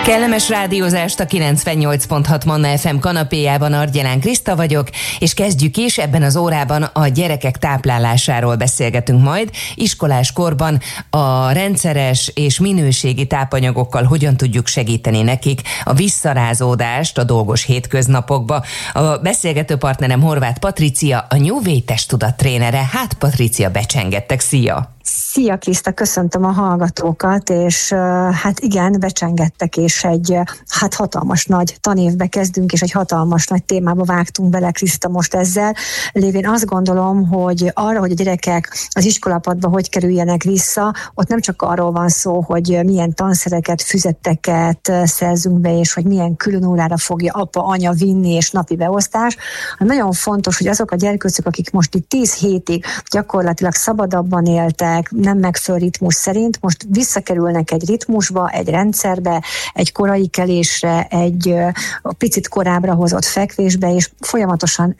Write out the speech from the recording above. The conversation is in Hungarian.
Kellemes rádiózást a 98.6 Manna FM kanapéjában. Argyelán Kriszta vagyok, és kezdjük is. Ebben az órában a gyerekek táplálásáról beszélgetünk majd. Iskolás korban a rendszeres és minőségi tápanyagokkal hogyan tudjuk segíteni nekik a visszarázódást a dolgos hétköznapokba. A beszélgető partnerem Horváth Patricia, a New Way testtudat trénere. Hát Patricia, becsengettek, szia! Szia Kriszta, köszöntöm a hallgatókat, és hát igen, becsengettek, és egy hatalmas nagy tanévbe kezdünk, és egy hatalmas nagy témába vágtunk bele, Kriszta, most ezzel. Lévén azt gondolom, hogy arra, hogy a gyerekek az iskolapadba hogy kerüljenek vissza, ott nem csak arról van szó, hogy milyen tanszereket, füzeteket szerzünk be, és hogy milyen külön órára fogja apa, anya vinni, és napi beosztás, hanem nagyon fontos, hogy azok a gyerkőcök, akik most itt 10 hétig gyakorlatilag szabadabban éltek, nem megfelelő ritmus szerint, most visszakerülnek egy ritmusba, egy rendszerbe, egy korai kelésre, egy picit korábbra hozott fekvésbe, és folyamatosan